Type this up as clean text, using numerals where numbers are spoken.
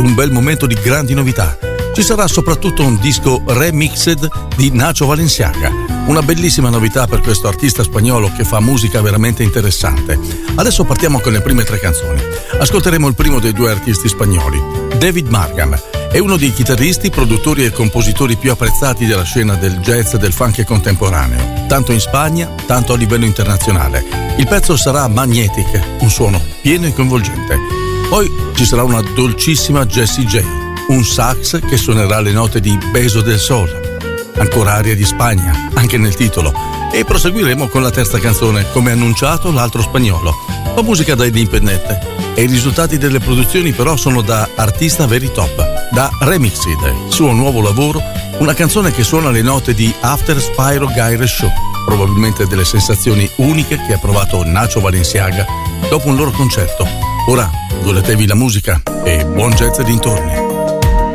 un bel momento di grandi novità. Ci sarà soprattutto un disco remixed di Nacho Valenciaga, una bellissima novità per questo artista spagnolo che fa musica veramente interessante. Adesso partiamo con le prime 3 canzoni. Ascolteremo il primo dei 2 artisti spagnoli. David Margam è uno dei chitarristi, produttori e compositori più apprezzati della scena del jazz e del funk contemporaneo, tanto in Spagna, tanto a livello internazionale. Il pezzo sarà Magnetic, un suono pieno e coinvolgente. Poi ci sarà una dolcissima Jessie J, un sax che suonerà le note di Beso del Sol, ancora aria di Spagna, anche nel titolo, e proseguiremo con la terza canzone, come annunciato l'altro spagnolo, la musica da indipendente, e i risultati delle produzioni però sono da artista veri top, da Remixed, il suo nuovo lavoro, una canzone che suona le note di After Spyro Gyre Show, probabilmente delle sensazioni uniche che ha provato Nacho Valenciaga dopo un loro concerto. Ora godetevi la musica e buon jazz dintorni.